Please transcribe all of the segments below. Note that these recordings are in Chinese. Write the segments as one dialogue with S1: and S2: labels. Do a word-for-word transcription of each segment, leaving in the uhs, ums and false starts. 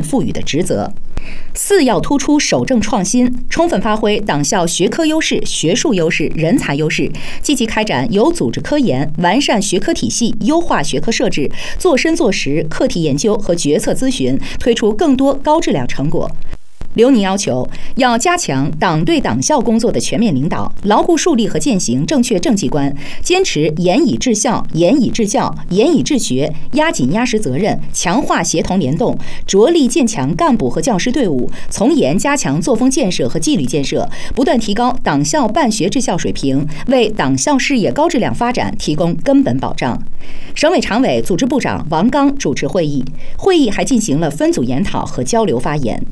S1: 赋予的职责。四要突出守正创新，充分发挥党校学科优势、学术优势、人才优势，积极开展有组织科研，完善学科体系，优化学科设置，做深做实课题研究和决策咨询，推出更多高质量成果。刘宁要求，要加强党对党校工作的全面领导，牢固树立和践行正确政绩观，坚持严以治校、严以治教、严以治学，压紧压实责任，强化协同联动，着力建强干部和教师队伍，从严加强作风建设和纪律建设，不断提高党校办学治校水平，为党校事业高质量发展提供根本保障。省委常委、组织部长王刚主持会议，会议还进行了分组研讨和交流发言。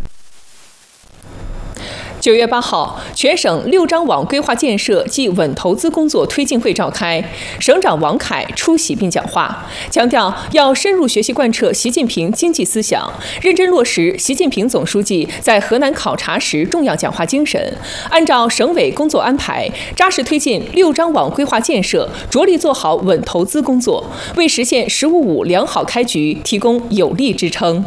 S2: 九月八号，全省六张网规划建设及稳投资工作推进会召开，省长王凯出席并讲话，强调要深入学习贯彻习近平经济思想，认真落实习近平总书记在河南考察时重要讲话精神，按照省委工作安排，扎实推进六张网规划建设，着力做好稳投资工作，为实现“十五五”良好开局提供有力支撑。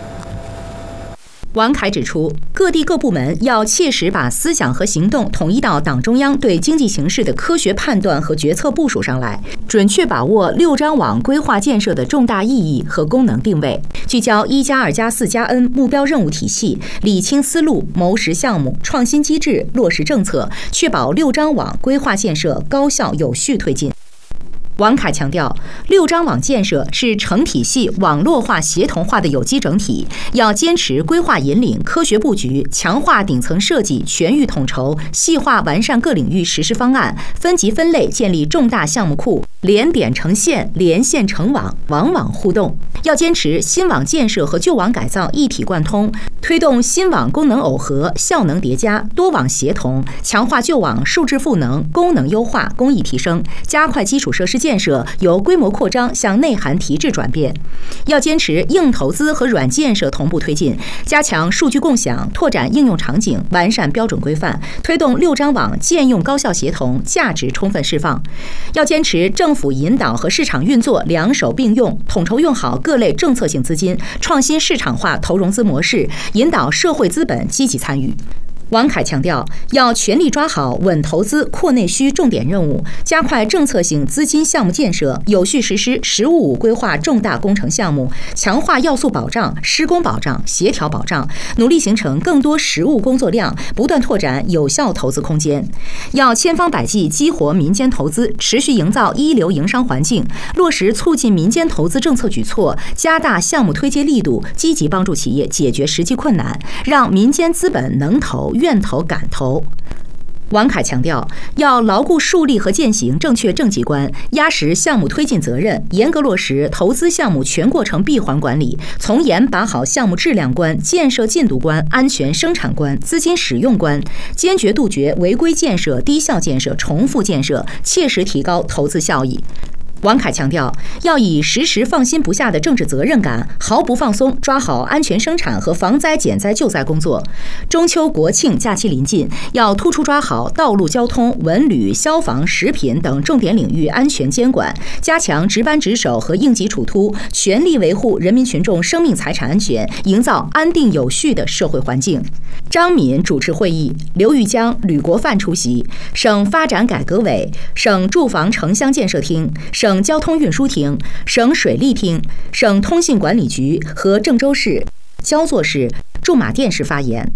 S1: 王凯指出，各地各部门要切实把思想和行动统一到党中央对经济形势的科学判断和决策部署上来，准确把握六张网规划建设的重大意义和功能定位，聚焦一加二加四加 N 目标任务体系，理清思路，谋实项目，创新机制，落实政策，确保六张网规划建设高效有序推进。王凯强调，六张网建设是成体系网络化协同化的有机整体，要坚持规划引领、科学布局，强化顶层设计、全域统筹，细化完善各领域实施方案，分级分类建立重大项目库，连点成线，连线成网，网网互动。要坚持新网建设和旧网改造一体贯通，推动新网功能耦合、效能叠加、多网协同，强化旧网数质赋能、功能优化、工艺提升，加快基础设施建设由规模扩张向内涵提质转变。要坚持硬投资和软建设同步推进，加强数据共享，拓展应用场景，完善标准规范，推动六张网建用高效协同，价值充分释放。要坚持政府引导和市场运作两手并用，统筹用好各类政策性资金，创新市场化投融资模式，引导社会资本积极参与。王凯强调，要全力抓好稳投资、扩内需重点任务，加快政策性资金项目建设，有序实施“十五五”规划重大工程项目，强化要素保障、施工保障、协调保障，努力形成更多实务工作量，不断拓展有效投资空间。要千方百计激活民间投资，持续营造一流营商环境，落实促进民间投资政策举措，加大项目推介力度，积极帮助企业解决实际困难，让民间资本能投、愿投、敢投。王凯强调，要牢固树立和践行正确政绩观，压实项目推进责任，严格落实投资项目全过程闭环管理，从严把好项目质量观、建设进度观、安全生产观、资金使用观，坚决杜绝违规建设、低效建设、重复建设，切实提高投资效益。王凯强调，要以时时放心不下的政治责任感，毫不放松抓好安全生产和防灾减灾救灾工作。中秋国庆假期临近，要突出抓好道路交通、文旅、消防、食品等重点领域安全监管，加强值班值守和应急处突，全力维护人民群众生命财产安全，营造安定有序的社会环境。张敏主持会议，刘玉江、吕国范出席。省发展改革委、省住房城乡建设厅、省交通运输厅、省水利厅、省通信管理局和郑州市、焦作市、驻马店市发言。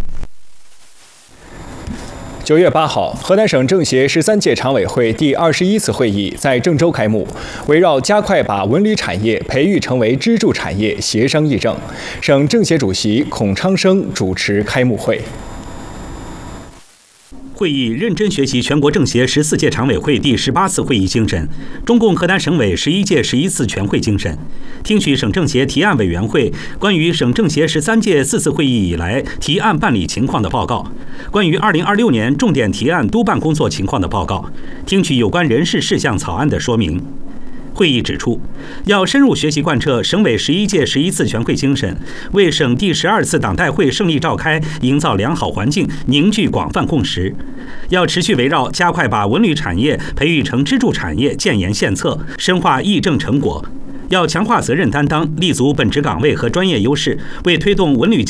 S3: 九月八号，河南省政协十三届常委会第二十一次会议在郑州开幕，围绕加快把文旅产业培育成为支柱产业协商议政。省政协主席孔昌生主持开幕会。
S4: 会议认真学习全国政协十四届常委会第十八次会议精神，中共河南省委十一届十一次全会精神，听取省政协提案委员会关于省政协十三届四次会议以来提案办理情况的报告，关于二零二六年重点提案督办工作情况的报告，听取有关人事事项草案的说明。会议指出，要深入学习贯彻省委十一届十一次全会精神，为省第十二次党代会胜利召开营造良好环境，凝聚广泛共识。要持续围绕加快把文旅产业培育成支柱产业建言献策，深化议政成果。要强化责任担当，立足本职岗位和专业优势，为推动文旅